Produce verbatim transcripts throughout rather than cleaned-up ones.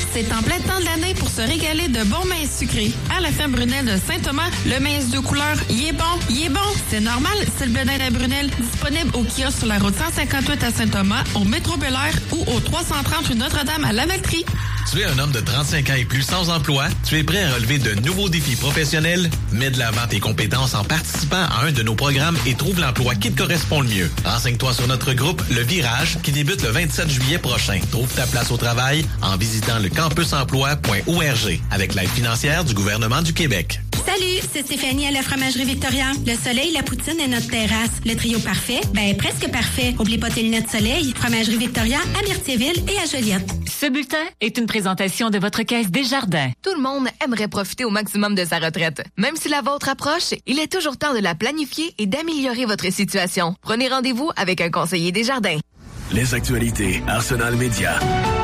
c'est en plein temps de l'année pour se régaler de bons minces sucrés. À la ferme Brunel de Saint-Thomas, le mince de couleur, il est bon, il est bon. C'est normal, c'est le blé d'Inde à Brunel, disponible au kiosque sur la route cent cinquante-huit à Saint-Thomas, au métro Bel-Air ou au trois cent trente rue Notre-Dame à Lavaltrie. Tu es un homme de trente-cinq ans et plus sans emploi? Tu es prêt à relever de nouveaux défis professionnels? Mets de l'avant tes compétences en participant à un de nos programmes et trouve l'emploi qui te correspond le mieux. Renseigne-toi sur notre groupe Le Virage qui débute le vingt-sept juillet prochain. Trouve ta place au travail en visitant le campus emploi point org avec l'aide financière du gouvernement du Québec. Salut, c'est Stéphanie à la Fromagerie Victoria. Le soleil, la poutine et notre terrasse. Le trio parfait? Ben, presque parfait. Oublie pas tes lunettes soleil. Fromagerie Victoria à Myrtilleville et à Joliette. Ce bulletin est une présentation de votre Caisse Desjardins. Tout le monde aimerait profiter au maximum de sa retraite. Même si la vôtre approche, il est toujours temps de la planifier et d'améliorer votre situation. Prenez rendez-vous avec un conseiller Desjardins. Les actualités Arsenal Média.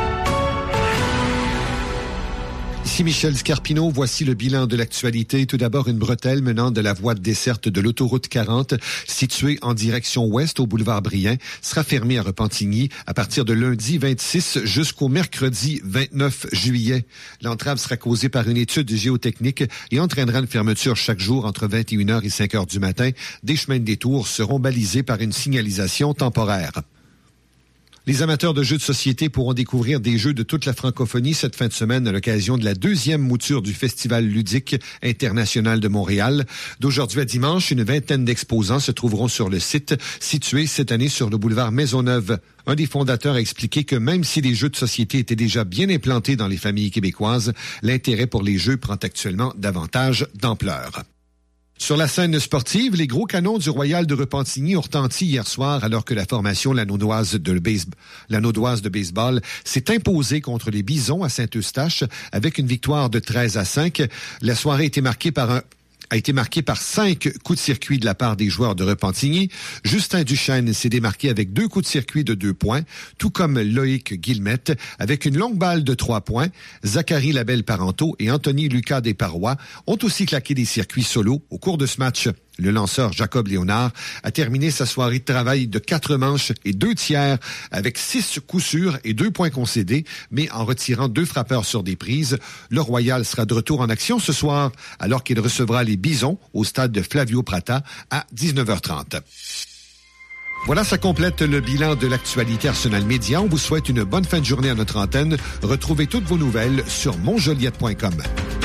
Ici Michel Scarpino, voici le bilan de l'actualité. Tout d'abord, une bretelle menant de la voie de desserte de l'autoroute quarante, située en direction ouest au boulevard Brien, sera fermée à Repentigny à partir de lundi vingt-six jusqu'au mercredi vingt-neuf juillet. L'entrave sera causée par une étude géotechnique et entraînera une fermeture chaque jour entre vingt et une heures et cinq heures du matin. Des chemins de détour seront balisés par une signalisation temporaire. Les amateurs de jeux de société pourront découvrir des jeux de toute la francophonie cette fin de semaine à l'occasion de la deuxième mouture du Festival ludique international de Montréal. D'aujourd'hui à dimanche, une vingtaine d'exposants se trouveront sur le site, situé cette année sur le boulevard Maisonneuve. Un des fondateurs a expliqué que même si les jeux de société étaient déjà bien implantés dans les familles québécoises, l'intérêt pour les jeux prend actuellement davantage d'ampleur. Sur la scène sportive, les gros canons du Royal de Repentigny ont retenti hier soir alors que la formation lanaudoise de, base... lanaudoise de baseball s'est imposée contre les Bisons à Saint-Eustache avec une victoire de treize à cinq. La soirée a été marquée par un a été marqué par cinq coups de circuit de la part des joueurs de Repentigny. Justin Duchesne s'est démarqué avec deux coups de circuit de deux points, tout comme Loïc Guillemette avec une longue balle de trois points. Zachary Labelle-Parenteau et Anthony Lucas Desparois ont aussi claqué des circuits solo au cours de ce match. Le lanceur Jacob Léonard a terminé sa soirée de travail de quatre manches et deux tiers avec six coups sûrs et deux points concédés, mais en retirant deux frappeurs sur des prises. Le Royal sera de retour en action ce soir alors qu'il recevra les Bisons au stade de Flavio Prata à dix-neuf heures trente. Voilà, ça complète le bilan de l'actualité Arsenal Média. On vous souhaite une bonne fin de journée à notre antenne. Retrouvez toutes vos nouvelles sur monjoliette point com.